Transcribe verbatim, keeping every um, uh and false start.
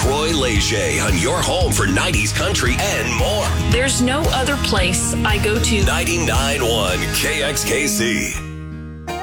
Troy Leger on your home for nineties country and more. There's no other place I go to. ninety-nine point one K X K C.